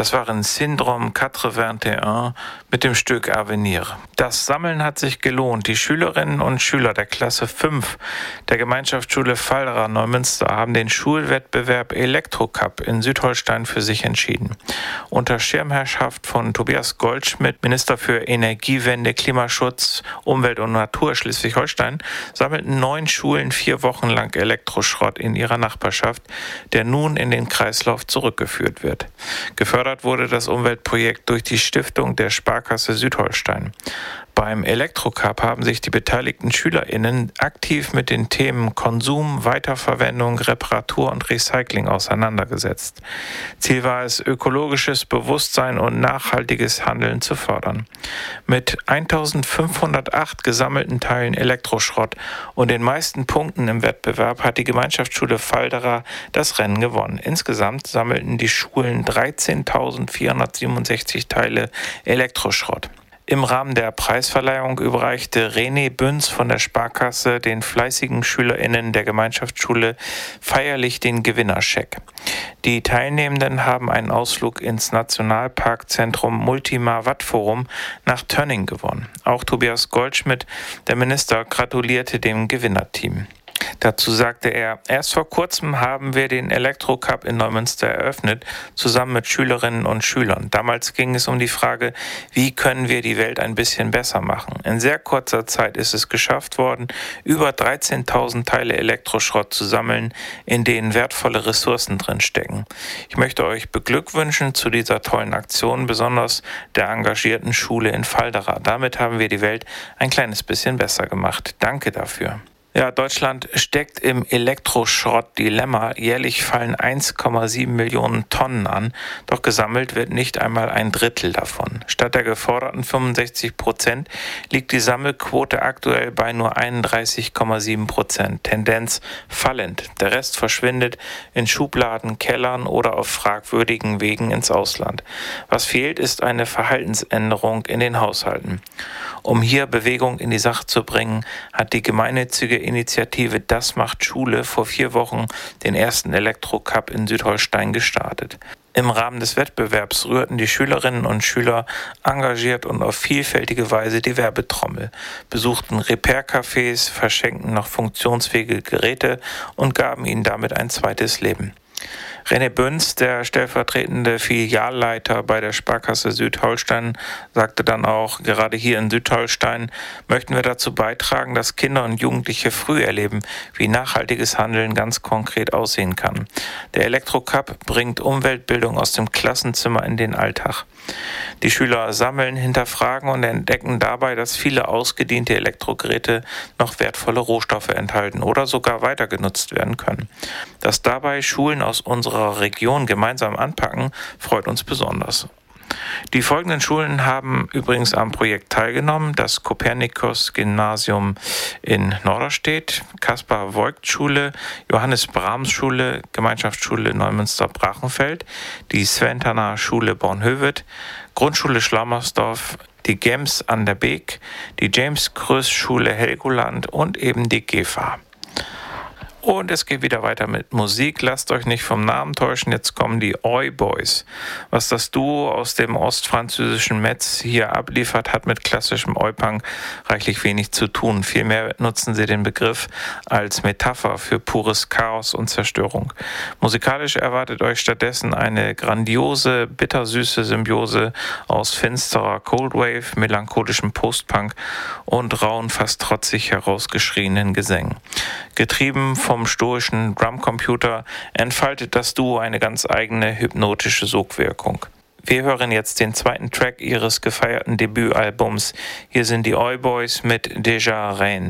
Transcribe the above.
Das waren Syndrome 81 mit dem Stück Avenir. Das Sammeln hat sich gelohnt. Die Schülerinnen und Schüler der Klasse 5 der Gemeinschaftsschule Falderer Neumünster haben den Schulwettbewerb Elektrocup in Südholstein für sich entschieden. Unter Schirmherrschaft von Tobias Goldschmidt, Minister für Energiewende, Klimaschutz, Umwelt und Natur Schleswig-Holstein, sammelten 9 Schulen 4 Wochen lang Elektroschrott in ihrer Nachbarschaft, der nun in den Kreislauf zurückgeführt wird. Gefördert wurde das Umweltprojekt durch die Stiftung der Sparkasse Südholstein. Beim Elektrocup haben sich die beteiligten SchülerInnen aktiv mit den Themen Konsum, Weiterverwendung, Reparatur und Recycling auseinandergesetzt. Ziel war es, ökologisches Bewusstsein und nachhaltiges Handeln zu fördern. Mit 1508 gesammelten Teilen Elektroschrott und den meisten Punkten im Wettbewerb hat die Gemeinschaftsschule Falderer das Rennen gewonnen. Insgesamt sammelten die Schulen 13.467 Teile Elektroschrott. Im Rahmen der Preisverleihung überreichte René Bünz von der Sparkasse den fleißigen SchülerInnen der Gemeinschaftsschule feierlich den Gewinnerscheck. Die Teilnehmenden haben einen Ausflug ins Nationalparkzentrum Multima Watt-Forum nach Tönning gewonnen. Auch Tobias Goldschmidt, der Minister, gratulierte dem Gewinnerteam. Dazu sagte er, erst vor kurzem haben wir den Elektrocup in Neumünster eröffnet, zusammen mit Schülerinnen und Schülern. Damals ging es um die Frage, wie können wir die Welt ein bisschen besser machen. In sehr kurzer Zeit ist es geschafft worden, über 13.000 Teile Elektroschrott zu sammeln, in denen wertvolle Ressourcen drinstecken. Ich möchte euch beglückwünschen zu dieser tollen Aktion, besonders der engagierten Schule in Falderer. Damit haben wir die Welt ein kleines bisschen besser gemacht. Danke dafür. Ja, Deutschland steckt im Elektroschrott-Dilemma. Jährlich fallen 1,7 Millionen Tonnen an, doch gesammelt wird nicht einmal ein Drittel davon. Statt der geforderten 65% liegt die Sammelquote aktuell bei nur 31,7%. Tendenz fallend. Der Rest verschwindet in Schubladen, Kellern oder auf fragwürdigen Wegen ins Ausland. Was fehlt, ist eine Verhaltensänderung in den Haushalten. Um hier Bewegung in die Sache zu bringen, hat die gemeinnützige Initiative Das macht Schule vor 4 Wochen den ersten Elektrocup in Südholstein gestartet. Im Rahmen des Wettbewerbs rührten die Schülerinnen und Schüler engagiert und auf vielfältige Weise die Werbetrommel, besuchten Repair-Cafés, verschenkten noch funktionsfähige Geräte und gaben ihnen damit ein zweites Leben. René Bünz, der stellvertretende Filialleiter bei der Sparkasse Südholstein, sagte dann auch, gerade hier in Südholstein möchten wir dazu beitragen, dass Kinder und Jugendliche früh erleben, wie nachhaltiges Handeln ganz konkret aussehen kann. Der Elektrocup bringt Umweltbildung aus dem Klassenzimmer in den Alltag. Die Schüler sammeln, hinterfragen und entdecken dabei, dass viele ausgediente Elektrogeräte noch wertvolle Rohstoffe enthalten oder sogar weiter genutzt werden können. Dass dabei Schulen aus unserer Region gemeinsam anpacken, freut uns besonders. Die folgenden Schulen haben übrigens am Projekt teilgenommen: das Kopernikus-Gymnasium in Norderstedt, Kaspar-Voigt-Schule, Johannes-Brahms-Schule, Gemeinschaftsschule Neumünster-Brachenfeld, die Sventana-Schule Bornhöved, Grundschule Schlammersdorf, die Gems an der Beek, die James-Kröss-Schule Helgoland und eben die GEFA. Und es geht wieder weiter mit Musik. Lasst euch nicht vom Namen täuschen. Jetzt kommen die Oi Boys. Was das Duo aus dem ostfranzösischen Metz hier abliefert, hat mit klassischem Oi-Punk reichlich wenig zu tun. Vielmehr nutzen sie den Begriff als Metapher für pures Chaos und Zerstörung. Musikalisch erwartet euch stattdessen eine grandiose, bittersüße Symbiose aus finsterer Coldwave, melancholischem Postpunk und rauen, fast trotzig herausgeschrienen Gesängen. Getrieben vom stoischen Drumcomputer entfaltet das Duo eine ganz eigene hypnotische Sogwirkung. Wir hören jetzt den zweiten Track ihres gefeierten Debütalbums. Hier sind die Oi Boys mit Déjà Reine.